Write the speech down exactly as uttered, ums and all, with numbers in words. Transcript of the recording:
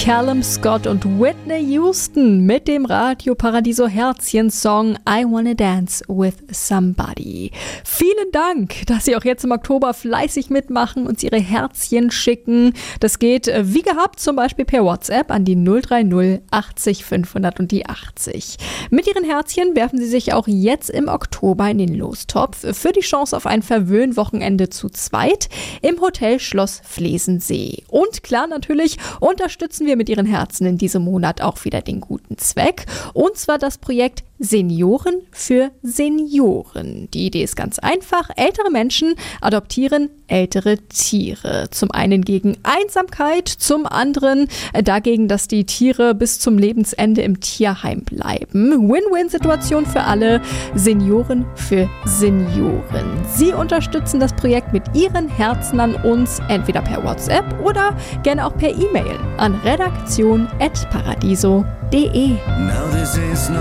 Callum Scott und Whitney Houston mit dem Radio Paradiso Herzchen-Song I Wanna Dance with Somebody. Vielen Dank, dass Sie auch jetzt im Oktober fleißig mitmachen und Ihre Herzchen schicken. Das geht wie gehabt zum Beispiel per WhatsApp an die null drei null achtzig fünfhundert und die achtzig. Mit Ihren Herzchen werfen Sie sich auch jetzt im Oktober in den Lostopf für die Chance auf ein Verwöhnwochenende zu zweit im Hotel Schloss Flesensee. Und klar, natürlich unterstützen wir mit Ihren Herzen in diesem Monat auch wieder den guten Zweck. Und zwar das Projekt Senioren für Senioren. Die Idee ist ganz einfach. Ältere Menschen adoptieren ältere Tiere. Zum einen gegen Einsamkeit, zum anderen dagegen, dass die Tiere bis zum Lebensende im Tierheim bleiben. Win-Win-Situation für alle. Senioren für Senioren. Sie unterstützen das Projekt mit Ihren Herzen an uns, entweder per WhatsApp oder gerne auch per E-Mail an redaktion at paradiso punkt de.